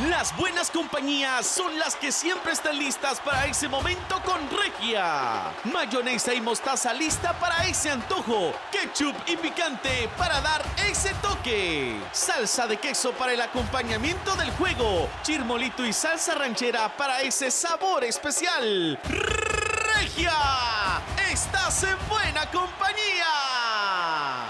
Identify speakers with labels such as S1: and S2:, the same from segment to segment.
S1: Las buenas compañías son las que siempre están listas para ese momento con Regia. Mayonesa y mostaza lista para ese antojo. Ketchup y picante para dar ese toque. Salsa de queso para el acompañamiento del juego. Chirmolito y salsa ranchera para ese sabor especial. Regia, estás en buena compañía.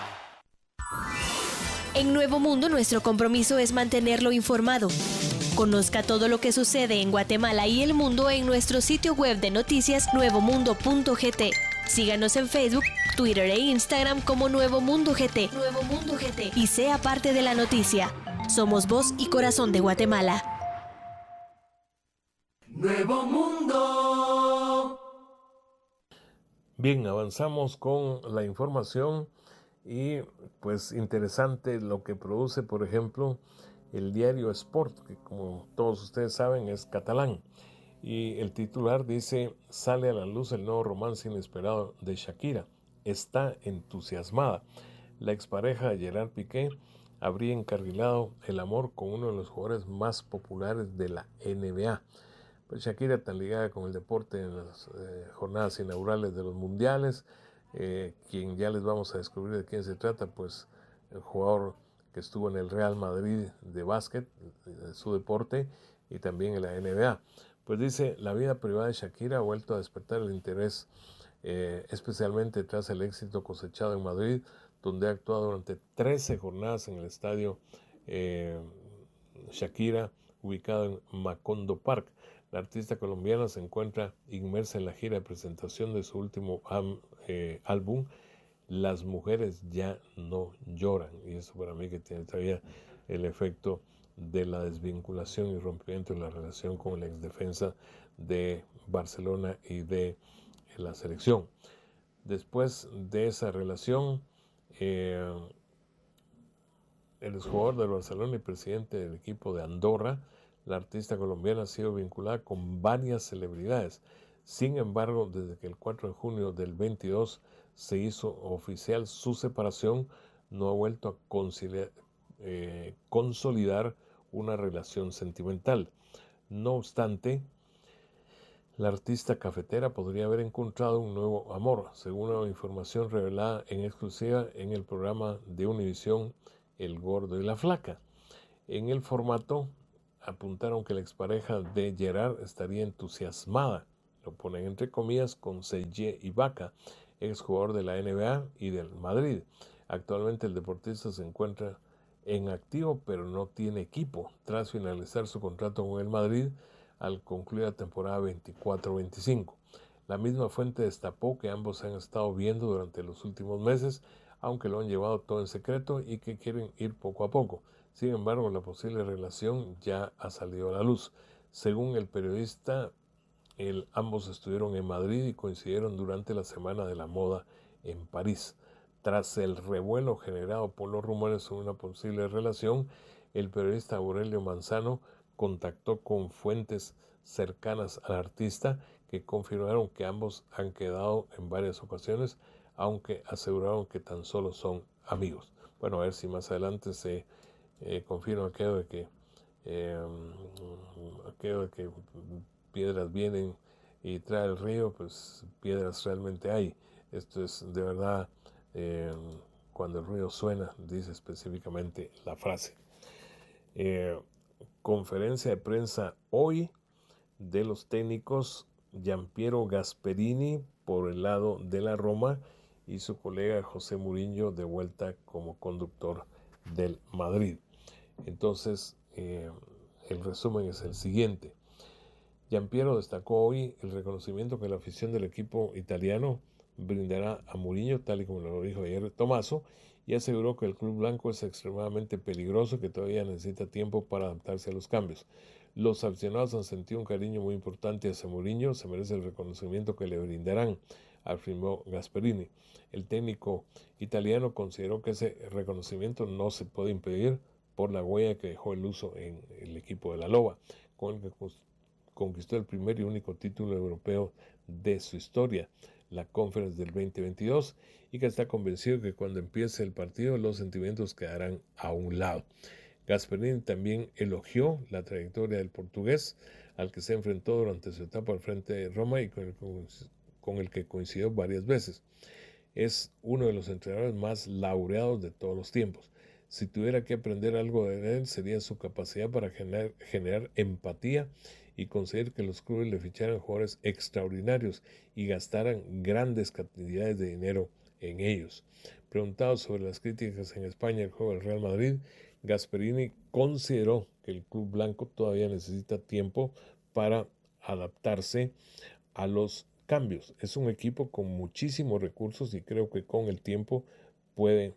S2: En Nuevo Mundo, nuestro compromiso es mantenerlo informado. Conozca todo lo que sucede en Guatemala y el mundo en nuestro sitio web de noticias nuevomundo.gt. Síganos en Facebook, Twitter e Instagram como Nuevo Mundo GT. Nuevo Mundo GT. Y sea parte de la noticia. Somos voz y corazón de Guatemala.
S3: Nuevo Mundo.
S4: Bien, avanzamos con la información y pues interesante lo que produce, por ejemplo, el diario Sport, que como todos ustedes saben es catalán, y el titular dice: sale a la luz el nuevo romance inesperado de Shakira, está entusiasmada. La expareja de Gerard Piqué habría encarrilado el amor con uno de los jugadores más populares de la NBA. Pues Shakira, tan ligada con el deporte en las jornadas inaugurales de los mundiales, quien ya les vamos a descubrir de quién se trata, pues el jugador que estuvo en el Real Madrid de básquet, su deporte, y también en la NBA. Pues dice: la vida privada de Shakira ha vuelto a despertar el interés, especialmente tras el éxito cosechado en Madrid, donde ha actuado durante 13 jornadas en el estadio Shakira, ubicado en Macondo Park. La artista colombiana se encuentra inmersa en la gira de presentación de su último álbum, Las mujeres ya no lloran, y eso para mí que tiene todavía el efecto de la desvinculación y rompimiento de la relación con el exdefensa de Barcelona y de la selección. Después de esa relación, el exjugador del Barcelona y presidente del equipo de Andorra, la artista colombiana ha sido vinculada con varias celebridades. Sin embargo, desde que el 4 de junio del 22 se hizo oficial su separación, no ha vuelto a consolidar una relación sentimental. No obstante, la artista cafetera podría haber encontrado un nuevo amor, según una información revelada en exclusiva en el programa de Univisión El Gordo y la Flaca. En el formato apuntaron que la expareja de Gerard estaría entusiasmada, lo ponen entre comillas, con Serge Ibaka, exjugador de la NBA y del Madrid. Actualmente el deportista se encuentra en activo, pero no tiene equipo, tras finalizar su contrato con el Madrid al concluir la temporada 24-25. La misma fuente destapó que ambos se han estado viendo durante los últimos meses, aunque lo han llevado todo en secreto y que quieren ir poco a poco. Sin embargo, la posible relación ya ha salido a la luz. Según el periodista, ambos estuvieron en Madrid y coincidieron durante la Semana de la Moda en París. Tras el revuelo generado por los rumores sobre una posible relación, el periodista Aurelio Manzano contactó con fuentes cercanas al artista que confirmaron que ambos han quedado en varias ocasiones, aunque aseguraron que tan solo son amigos. Bueno, a ver si más adelante se confirma aquello de que piedras vienen y trae el río, pues piedras realmente hay. Esto es de verdad, cuando el río suena, dice específicamente la frase. Conferencia de prensa hoy de los técnicos Giampiero Gasperini por el lado de la Roma y su colega José Mourinho de vuelta como conductor del Madrid. Entonces, el resumen es el siguiente. Giampiero destacó hoy el reconocimiento que la afición del equipo italiano brindará a Mourinho, tal y como lo dijo ayer Tommaso, y aseguró que el club blanco es extremadamente peligroso y que todavía necesita tiempo para adaptarse a los cambios. Los aficionados han sentido un cariño muy importante hacia Mourinho, se merece el reconocimiento que le brindarán, afirmó Gasperini. El técnico italiano consideró que ese reconocimiento no se puede impedir por la huella que dejó el uso en el equipo de la Loba, con el que conquistó el primer y único título europeo de su historia, la Conference del 2022, y que está convencido que cuando empiece el partido los sentimientos quedarán a un lado. Gasperini también elogió la trayectoria del portugués, al que se enfrentó durante su etapa al frente de Roma y con el que coincidió varias veces. Es uno de los entrenadores más laureados de todos los tiempos. Si tuviera que aprender algo de él, sería su capacidad para generar empatía y conseguir que los clubes le ficharan jugadores extraordinarios y gastaran grandes cantidades de dinero en ellos. Preguntado sobre las críticas en España al juego del Real Madrid, Gasperini consideró que el club blanco todavía necesita tiempo para adaptarse a los cambios. Es un equipo con muchísimos recursos y creo que con el tiempo puede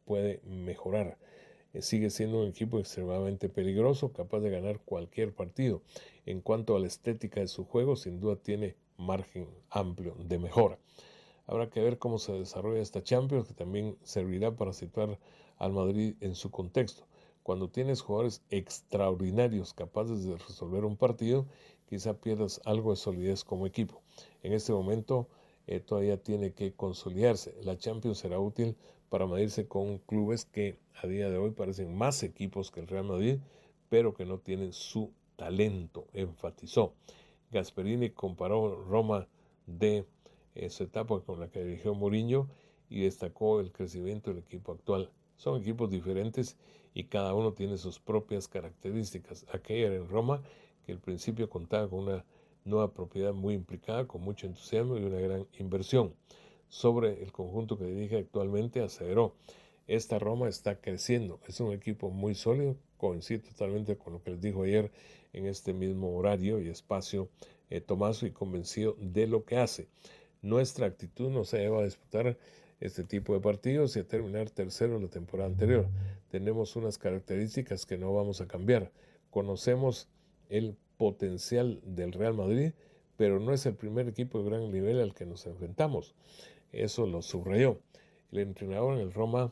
S4: mejorar. Sigue siendo un equipo extremadamente peligroso, capaz de ganar cualquier partido. En cuanto a la estética de su juego, sin duda tiene margen amplio de mejora. Habrá que ver cómo se desarrolla esta Champions, que también servirá para situar al Madrid en su contexto. Cuando tienes jugadores extraordinarios capaces de resolver un partido, quizá pierdas algo de solidez como equipo. En este momento todavía tiene que consolidarse. La Champions será útil para medirse con clubes que a día de hoy parecen más equipos que el Real Madrid, pero que no tienen su talento, enfatizó. Gasperini comparó Roma de su etapa con la que dirigió Mourinho y destacó el crecimiento del equipo actual. Son equipos diferentes y cada uno tiene sus propias características. Aquella era en Roma, que al principio contaba con una nueva propiedad muy implicada, con mucho entusiasmo y una gran inversión. Sobre el conjunto que dirige actualmente, aseveró: esta Roma está creciendo, es un equipo muy sólido, coincide totalmente con lo que les dijo ayer en este mismo horario y espacio Tommaso, y convencido de lo que hace. Nuestra actitud nos lleva a disputar este tipo de partidos y a terminar tercero la temporada anterior. Tenemos unas características que no vamos a cambiar. Conocemos el potencial del Real Madrid, pero no es el primer equipo de gran nivel al que nos enfrentamos. Eso lo subrayó. El entrenador en el Roma,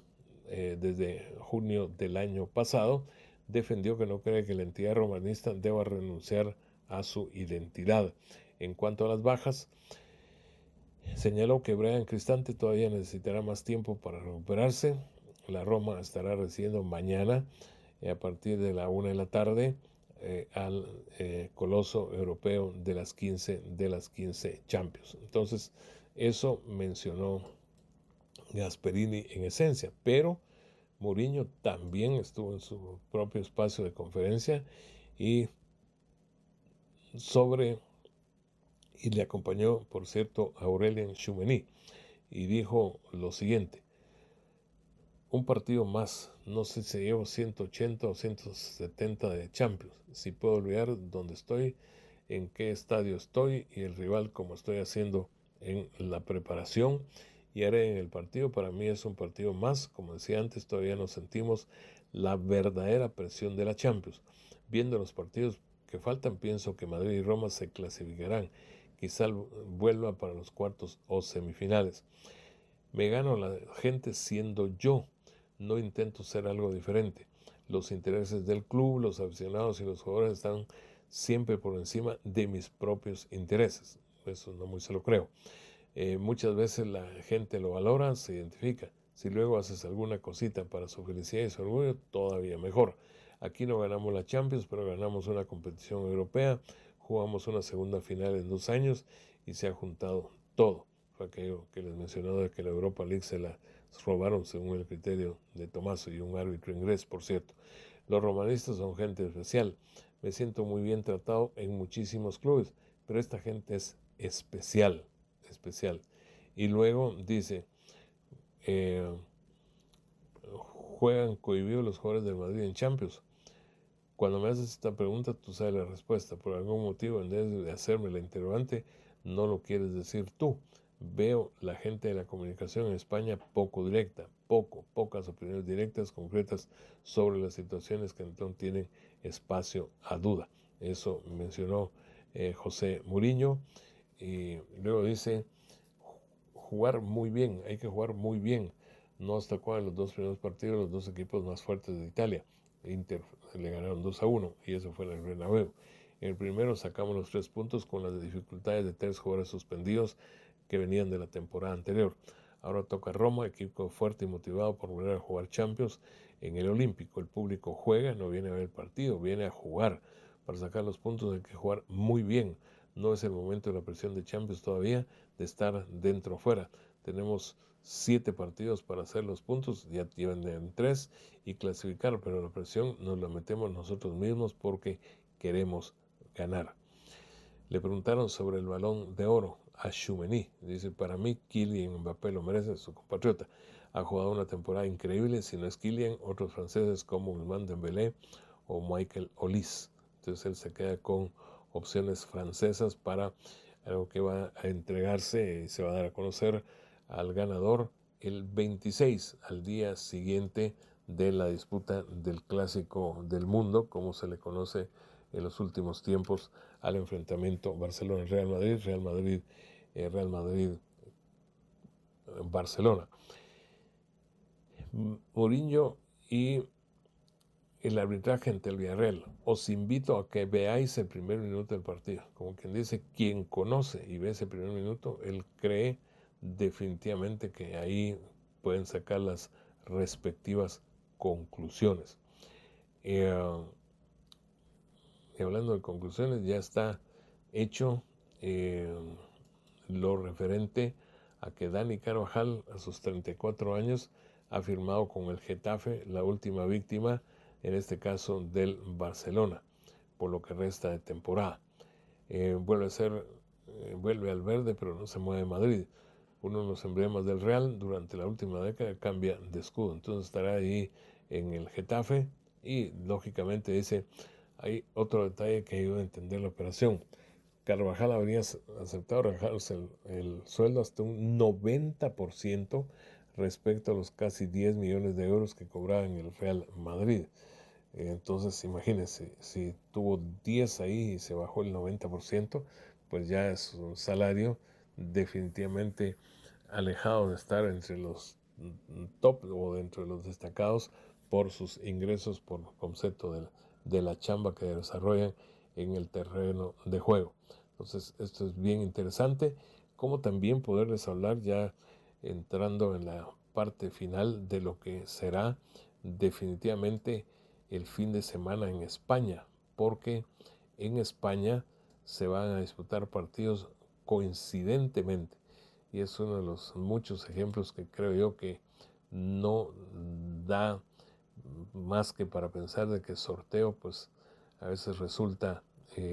S4: desde junio del año pasado, defendió que no cree que la entidad romanista deba renunciar a su identidad. En cuanto a las bajas, señaló que Bryan Cristante todavía necesitará más tiempo para recuperarse. La Roma estará recibiendo mañana a partir de la 1 de la tarde al coloso europeo de las 15 Champions. Entonces, eso mencionó Gasperini en esencia, pero Mourinho también estuvo en su propio espacio de conferencia y le acompañó, por cierto, a Aurélien Tchouameni, y dijo lo siguiente: un partido más, no sé si llevo 180 o 170 de Champions, si puedo olvidar dónde estoy, en qué estadio estoy y el rival, como estoy haciendo en la preparación y haré en el partido. Para mí es un partido más, como decía antes, todavía no sentimos la verdadera presión de la Champions. Viendo los partidos que faltan, pienso que Madrid y Roma se clasificarán, quizá vuelva para los cuartos o semifinales. Me gano a la gente siendo yo, no intento ser algo diferente. Los intereses del club, los aficionados y los jugadores están siempre por encima de mis propios intereses. Eso no muy se lo creo. Muchas veces la gente lo valora, se identifica. Si luego haces alguna cosita para su felicidad y su orgullo, todavía mejor. Aquí no ganamos la Champions, pero ganamos una competición europea, jugamos una segunda final en 2 años y se ha juntado todo. Fue aquello que les mencionaba de que la Europa League se la robaron según el criterio de Tommaso y un árbitro inglés, por cierto. Los romanistas son gente especial. Me siento muy bien tratado en muchísimos clubes, pero esta gente es especial. Y luego dice, juegan cohibidos los jugadores del Madrid en Champions. Cuando me haces esta pregunta, tú sabes la respuesta. Por algún motivo, en vez de hacerme la interrogante, no lo quieres decir tú. Veo la gente de la comunicación en España poco directa, pocas opiniones directas, concretas sobre las situaciones que entonces tienen espacio a duda. Eso mencionó José Mourinho. Y luego dice, jugar muy bien, hay que jugar muy bien. No hasta cuando los 2 primeros partidos, los 2 equipos más fuertes de Italia. Inter le ganaron 2-1 y eso fue en el Bernabéu. En el primero sacamos los 3 puntos con las dificultades de 3 jugadores suspendidos que venían de la temporada anterior. Ahora toca Roma, equipo fuerte y motivado por volver a jugar Champions. en el Olímpico. El público juega, no viene a ver el partido, viene a jugar. Para sacar los puntos hay que jugar muy bien. No es el momento de la presión de Champions todavía, de estar dentro o fuera. Tenemos 7 partidos para hacer los puntos, ya tienen 3 y clasificar, pero la presión nos la metemos nosotros mismos porque queremos ganar. Le preguntaron sobre el Balón de Oro a Tchouaméni. Dice, para mí Kylian Mbappé lo merece, su compatriota. Ha jugado una temporada increíble, si no es Kylian, otros franceses como Ousmane Dembélé o Michael Olise. Entonces él se queda con opciones francesas para algo que va a entregarse y se va a dar a conocer al ganador el 26, al día siguiente de la disputa del Clásico del Mundo, como se le conoce en los últimos tiempos al enfrentamiento Barcelona-Real Madrid, Real Madrid-Barcelona. Mourinho y el arbitraje ante el Villarreal. Os invito a que veáis el primer minuto del partido. Como quien dice, quien conoce y ve ese primer minuto, él cree definitivamente que ahí pueden sacar las respectivas conclusiones. Y hablando de conclusiones, ya está hecho lo referente a que Dani Carvajal, a sus 34 años, ha firmado con el Getafe, la última víctima, en este caso del Barcelona, por lo que resta de temporada. Vuelve al verde, pero no se mueve Madrid. Uno de los emblemas del Real durante la última década cambia de escudo, entonces estará ahí en el Getafe y lógicamente dice, hay otro detalle que ayuda a entender la operación. Carvajal habría aceptado rebajarse el sueldo hasta un 90% respecto a los casi 10 millones de euros que cobraba en el Real Madrid. Entonces, imagínense, si tuvo 10 ahí y se bajó el 90%, pues ya es un salario definitivamente alejado de estar entre los top o dentro de los destacados por sus ingresos, por concepto de la chamba que desarrollan en el terreno de juego. Entonces, esto es bien interesante, como también poderles hablar ya entrando en la parte final de lo que será definitivamente el fin de semana en España, porque en España se van a disputar partidos coincidentemente, y es uno de los muchos ejemplos que creo yo que no da más que para pensar de que sorteo pues a veces resulta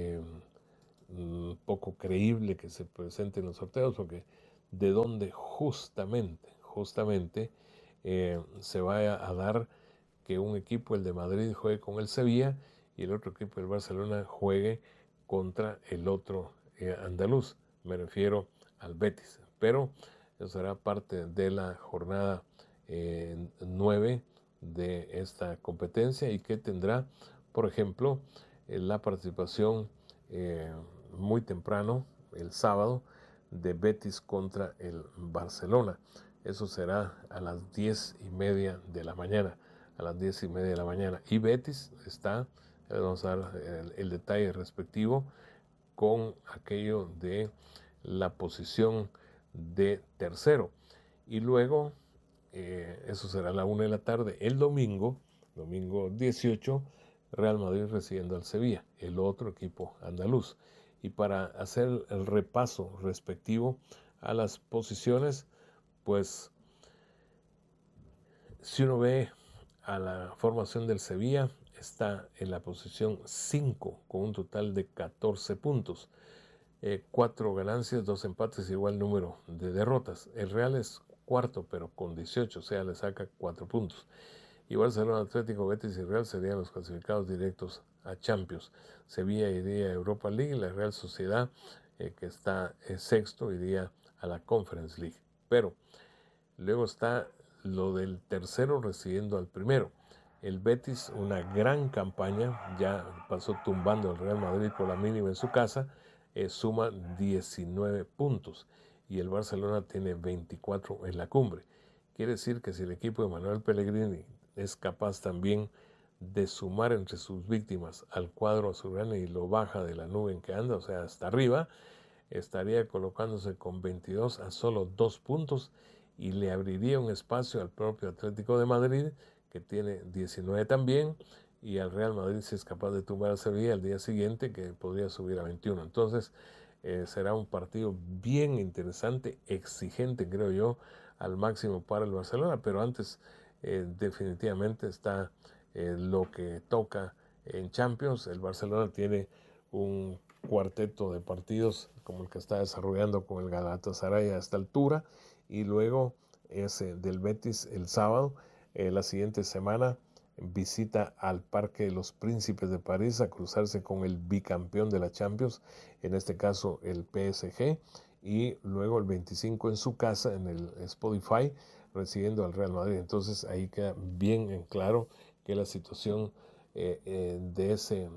S4: un poco creíble que se presenten los sorteos, porque de donde justamente se va a dar que un equipo, el de Madrid, juegue con el Sevilla y el otro equipo, el Barcelona, juegue contra el otro andaluz. Me refiero al Betis. Pero eso será parte de la jornada 9 de esta competencia y que tendrá, por ejemplo, la participación muy temprano, el sábado, de Betis contra el Barcelona. Eso será a las 10:30 de la mañana. A las 10:30 de la mañana. Y Betis está, vamos a dar el detalle respectivo, con aquello de la posición de tercero. Y luego, eso será a la 1 de la tarde. El domingo 18, Real Madrid recibiendo al Sevilla, el otro equipo andaluz. Y para hacer el repaso respectivo a las posiciones, pues si uno ve a la formación del Sevilla, está en la posición 5 con un total de 14 puntos. 4 ganancias, 2 empates, igual número de derrotas. El Real es cuarto, pero con 18, o sea, le saca 4 puntos. Y Barcelona, Atlético, Betis y Real serían los clasificados directos a Champions. Sevilla iría a Europa League y la Real Sociedad, que está sexto, iría a la Conference League. Pero luego está lo del tercero recibiendo al primero. El Betis, una gran campaña, ya pasó tumbando al Real Madrid por la mínima en su casa, suma 19 puntos y el Barcelona tiene 24 en la cumbre. Quiere decir que si el equipo de Manuel Pellegrini es capaz también de sumar entre sus víctimas al cuadro azulgrana y lo baja de la nube en que anda, o sea, hasta arriba, estaría colocándose con 22 a solo 2 puntos y le abriría un espacio al propio Atlético de Madrid, que tiene 19 también, y al Real Madrid, si es capaz de tumbar a Sevilla al día siguiente, que podría subir a 21. Entonces será un partido bien interesante, exigente, creo yo, al máximo para el Barcelona, pero antes definitivamente está lo que toca en Champions. El Barcelona tiene un cuarteto de partidos como el que está desarrollando con el Galatasaray a esta altura, y luego ese del Betis el sábado. La siguiente semana visita al Parque de los Príncipes de París a cruzarse con el bicampeón de la Champions, en este caso el PSG, y luego el 25 en su casa, en el Spotify, recibiendo al Real Madrid. Entonces ahí queda bien en claro que la situación de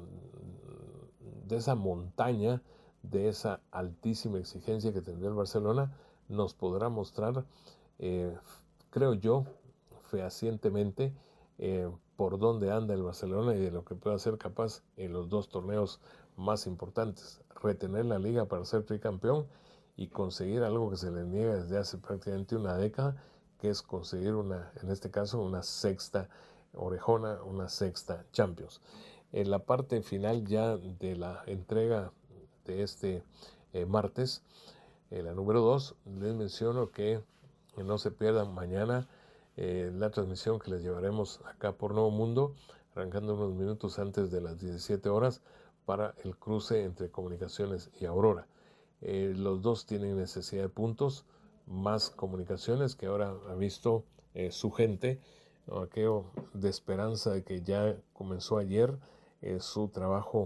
S4: esa montaña, de esa altísima exigencia que tendría el Barcelona, nos podrá mostrar, creo yo, fehacientemente, por dónde anda el Barcelona y de lo que puede ser capaz en los dos torneos más importantes: retener la liga para ser tricampeón y conseguir algo que se le niega desde hace prácticamente una década, que es conseguir en este caso, una sexta orejona, una sexta Champions. En la parte final ya de la entrega de este martes, la número 2, les menciono que no se pierdan mañana la transmisión que les llevaremos acá por Nuevo Mundo, arrancando unos minutos antes de las 17 horas para el cruce entre Comunicaciones y Aurora. Los dos tienen necesidad de puntos, más Comunicaciones, que ahora ha visto su gente, ¿no?, aquello de esperanza de que ya comenzó ayer su trabajo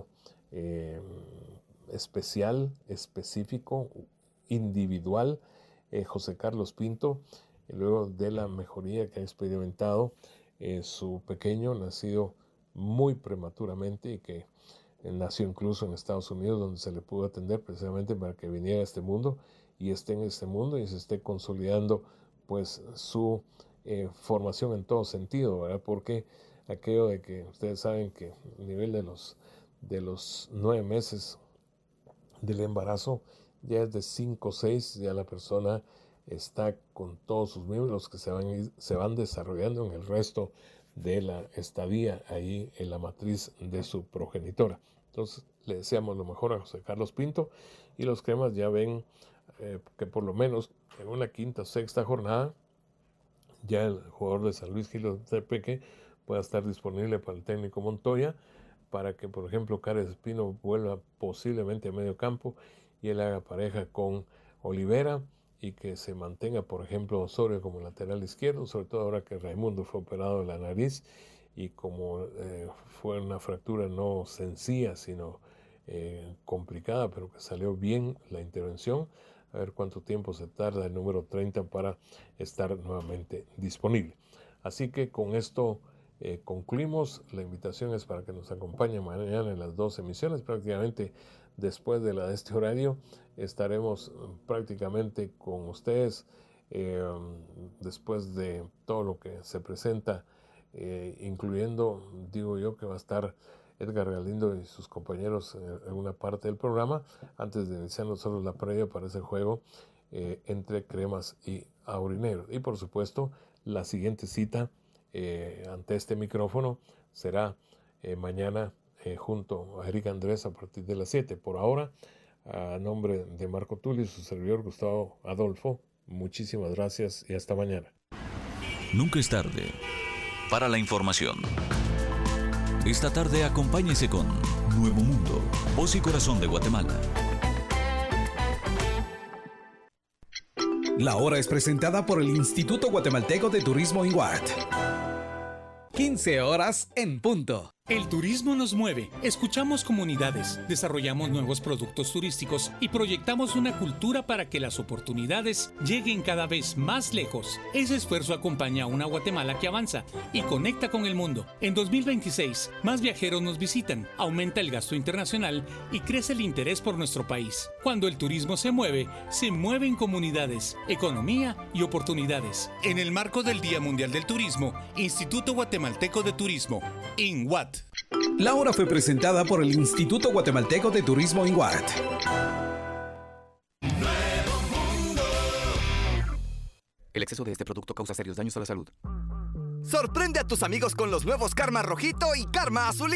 S4: especial, específico, individual, José Carlos Pinto, luego de la mejoría que ha experimentado su pequeño, nacido muy prematuramente y que nació incluso en Estados Unidos, donde se le pudo atender precisamente para que viniera a este mundo y esté en este mundo y se esté consolidando pues su formación en todo sentido, ¿verdad? Porque aquello de que ustedes saben que a nivel de los 9 meses del embarazo, ya es de 5 o 6, ya la persona está con todos sus miembros que se van desarrollando en el resto de la estadía ahí en la matriz de su progenitora. Entonces le deseamos lo mejor a José Carlos Pinto, y los cremas ya ven que por lo menos en una quinta o sexta jornada ya el jugador de San Luis Gil de Peque pueda estar disponible para el técnico Montoya, para que por ejemplo Cares Espino vuelva posiblemente a medio campo y él haga pareja con Olivera, y que se mantenga por ejemplo Osorio como lateral izquierdo, sobre todo ahora que Raimundo fue operado de la nariz y como fue una fractura no sencilla sino complicada, pero que salió bien la intervención. A ver cuánto tiempo se tarda el número 30 para estar nuevamente disponible. Así que con esto concluimos. La invitación es para que nos acompañen mañana en las 2 emisiones, prácticamente después de la de este horario. Estaremos prácticamente con ustedes después de todo lo que se presenta, incluyendo, digo yo, que va a estar Edgar Galindo y sus compañeros en una parte del programa, antes de iniciar nosotros la previa para ese juego entre Cremas y Aurinegros. Y por supuesto, la siguiente cita ante este micrófono será mañana junto a Eric Andrés a partir de las 7. Por ahora, a nombre de Marco Tulio y su servidor Gustavo Adolfo, muchísimas gracias y hasta mañana.
S5: Nunca es tarde para la información. Esta tarde acompáñese con Nuevo Mundo, voz y corazón de Guatemala.
S6: La hora es presentada por el Instituto Guatemalteco de Turismo INGUAT. 15 horas en punto.
S7: El turismo nos mueve, escuchamos comunidades, desarrollamos nuevos productos turísticos y proyectamos una cultura para que las oportunidades lleguen cada vez más lejos. Ese esfuerzo acompaña a una Guatemala que avanza y conecta con el mundo. En 2026, más viajeros nos visitan, aumenta el gasto internacional y crece el interés por nuestro país. Cuando el turismo se mueven comunidades, economía y oportunidades. En el marco del Día Mundial del Turismo, Instituto Guatemalteco de Turismo, INGUAT.
S6: La hora fue presentada por el Instituto Guatemalteco de Turismo INGUAT.
S8: El exceso de este producto causa serios daños a la salud. Sorprende a tus amigos con los nuevos Karma Rojito y Karma Azulito.